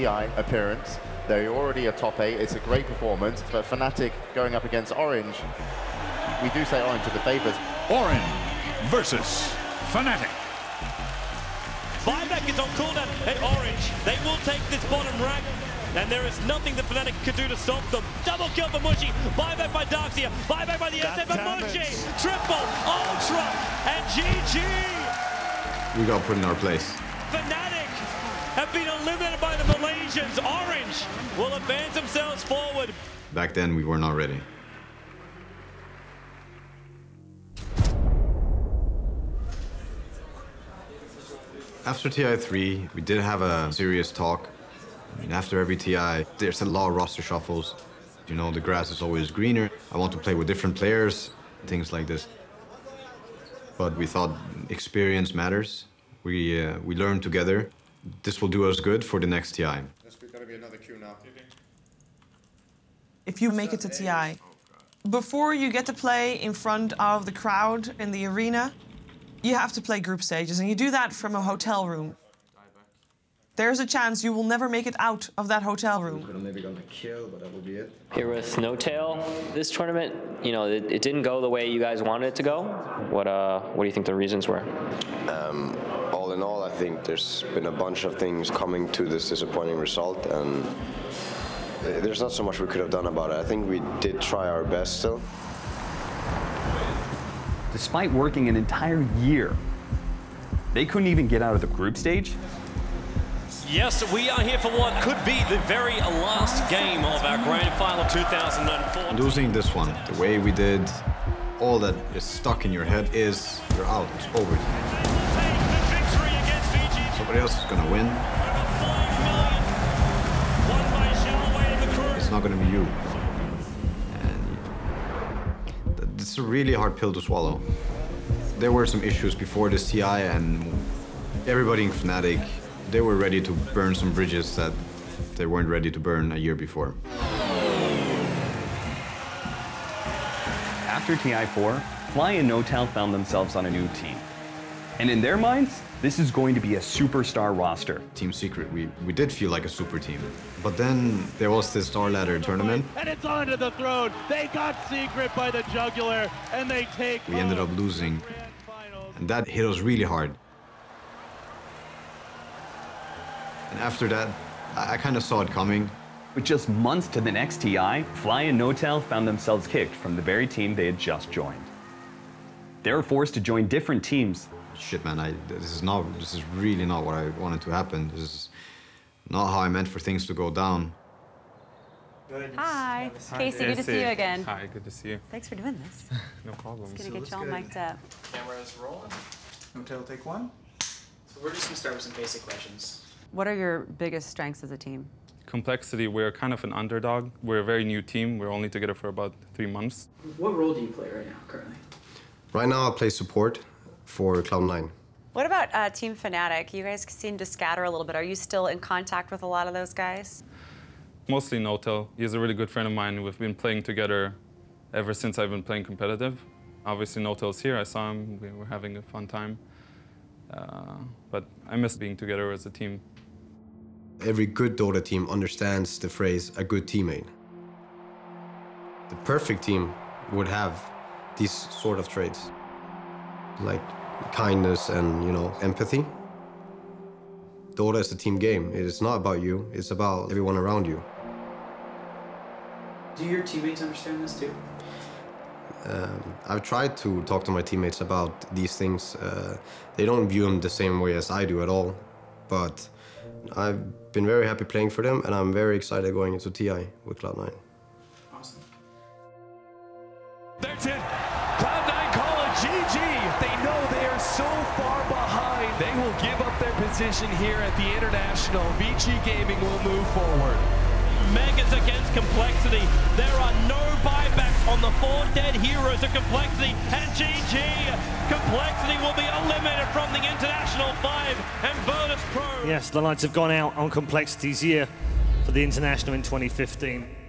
TI appearance. They're already a top 8, it's a great performance, but Fnatic going up against Orange, we do say Orange are the favourites. Orange versus Fnatic. Buyback is on cooldown at Orange. They will take this bottom rank, and there is nothing that Fnatic could do to stop them. Double kill for Mushi, buyback by Darkseer, buyback by the SF, but Mushi, triple, ultra, and GG! We got put in our place. Fnatic have been eliminated by the Malaysians. Orange will advance themselves forward. Back then, we were not ready. After TI3, we did have a serious talk. I mean, after every TI, there's a lot of roster shuffles. You know, the grass is always greener. I want to play with different players, things like this. But we thought experience matters. We learned together. This will do us good for the next TI. There's gonna be another queue now. If you make it to TI, before you get to play in front of the crowd in the arena, you have to play group stages, and you do that from a hotel room. There's a chance you will never make it out of that hotel room. We're maybe gonna kill, but that will be it. Here with N0tail, this tournament, you know, it didn't go the way you guys wanted it to go. What do you think the reasons were? All in all, I think there's been a bunch of things coming to this disappointing result, and there's not so much we could have done about it. I think we did try our best still. Despite working an entire year, they couldn't even get out of the group stage. Yes, we are here for what could be the very last game of our Grand Final 2004. Losing this one, the way we did, all that is stuck in your head is you're out, it's over. Somebody else is gonna win. It's not gonna be you. And it's a really hard pill to swallow. There were some issues before this TI, and everybody in Fnatic, they were ready to burn some bridges that they weren't ready to burn a year before. After TI4, Fly and N0tail found themselves on a new team. And in their minds, this is going to be a superstar roster. Team Secret, we did feel like a super team. But then there was this Star Ladder tournament. And it's onto the throne. They got Secret by the jugular, and they take. We ended up losing, and that hit us really hard. And after that, I kind of saw it coming. With just months to the next TI, Fly and N0tail found themselves kicked from the very team they had just joined. They were forced to join different teams. Shit, man, this is really not what I wanted to happen. This is not how I meant for things to go down. Good. Hi. Casey, good to see you again. Hi, good to see you. Thanks for doing this. No problem. Just gonna get you all mic'd up. Cameras rolling. N0tail, take one. So we're just gonna start with some basic questions. What are your biggest strengths as a team? Complexity, we're kind of an underdog. We're a very new team. We're only together for about 3 months. What role do you play right now, currently? Right now, I play support for Cloud9. What about Team Fnatic? You guys seem to scatter a little bit. Are you still in contact with a lot of those guys? Mostly N0tail. He's a really good friend of mine. We've been playing together ever since I've been playing competitive. Obviously, N0tail's here. I saw him. We were having a fun time. But I miss being together as a team. Every good Dota team understands the phrase, a good teammate. The perfect team would have these sort of traits, like kindness and, you know, empathy. Dota is a team game. It is not about you, it's about everyone around you. Do your teammates understand this too? I've tried to talk to my teammates about these things. They don't view them the same way as I do at all, but I've been very happy playing for them, and I'm very excited going into TI with Cloud9. Awesome. That's it. Cloud9 call it GG. They know they are so far behind. They will give up their position here at the International. VG Gaming will move forward. Megas against Complexity. There are no buybacks on the 4 dead heroes of Complexity, and GG. Complexity will be eliminated from the International 5 and Virtus Pro. Yes, the lights have gone out on Complexity's year for the International in 2015.